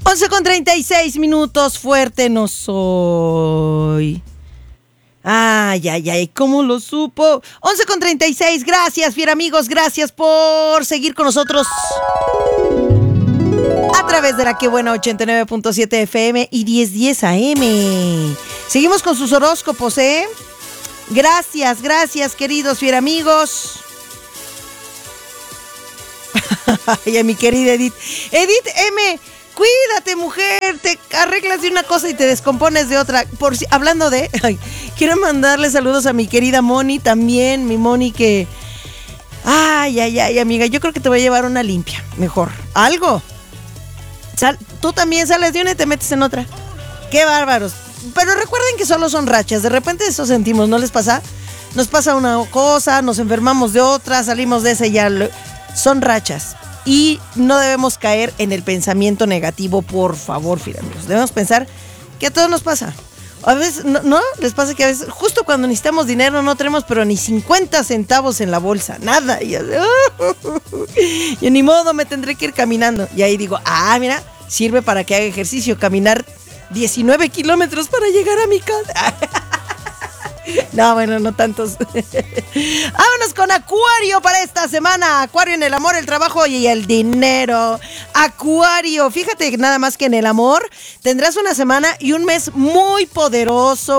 11:36, fuerte no soy. Ay, ay, ay, ¿cómo lo supo? 11:36, gracias, fiera amigos, gracias por seguir con nosotros a través de la Que Buena 89.7 FM y 1010 AM. Seguimos con sus horóscopos, ¿eh? Gracias, gracias, queridos fiera amigos. Ay, a mi querida Edith. Edith M., cuídate, mujer, te arreglas de una cosa y te descompones de otra. Hablando de... quiero mandarle saludos a mi querida Moni también, mi Moni que... Ay, ay, ay, amiga, yo creo que te voy a llevar una limpia, mejor. Algo. Tú también sales de una y te metes en otra. Qué bárbaros. Pero recuerden que solo son rachas, de repente eso sentimos, ¿no les pasa? Nos pasa una cosa, nos enfermamos de otra, salimos de esa y ya... Son rachas. Y no debemos caer en el pensamiento negativo, por favor, amigos. Debemos pensar que a todos nos pasa. A veces, ¿no? Les pasa que a veces, justo cuando necesitamos dinero, no tenemos pero ni 50 centavos en la bolsa. Nada. Y ni modo, me tendré que ir caminando. Y ahí digo, mira, sirve para que haga ejercicio. Caminar 19 kilómetros para llegar a mi casa. No, bueno, no tantos. Vámonos con Acuario para esta semana. Acuario en el amor, el trabajo y el dinero. Acuario, fíjate nada más que en el amor tendrás una semana y un mes muy poderoso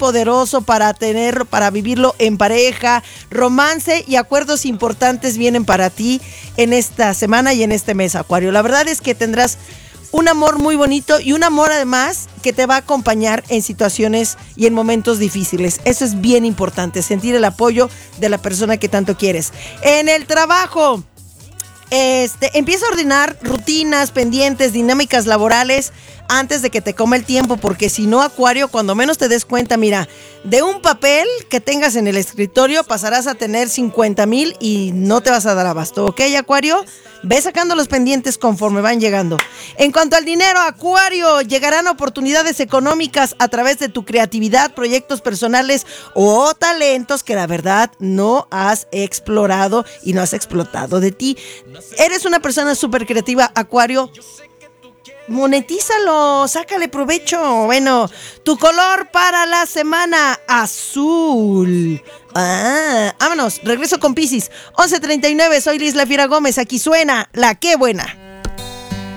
para vivirlo en pareja. Romance y acuerdos importantes vienen para ti en esta semana y en este mes, Acuario. La verdad es que tendrás un amor muy bonito y un amor además que te va a acompañar en situaciones y en momentos difíciles. Eso es bien importante, sentir el apoyo de la persona que tanto quieres. En el trabajo, empieza a ordenar rutinas, pendientes, dinámicas laborales antes de que te coma el tiempo, porque si no, Acuario, cuando menos te des cuenta, mira, de un papel que tengas en el escritorio pasarás a tener 50,000 y no te vas a dar abasto, ¿ok, Acuario? Ve sacando los pendientes conforme van llegando. En cuanto al dinero, Acuario, llegarán oportunidades económicas a través de tu creatividad, proyectos personales o talentos que la verdad no has explorado y no has explotado de ti. Eres una persona súper creativa, Acuario. Monetízalo, sácale provecho. Bueno, tu color para la semana, azul. Vámonos, regreso con Piscis. 11:39, soy Liz La Fiera Gómez, aquí suena La Que Buena.